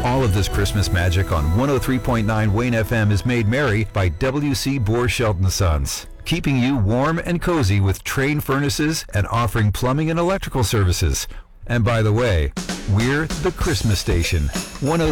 All of this Christmas magic on 103.9 Wayne FM is made merry by W.C. Bohr Shelton Sons, keeping you warm and cozy with Train furnaces and offering plumbing and electrical services. And by the way, we're the Christmas station. 103.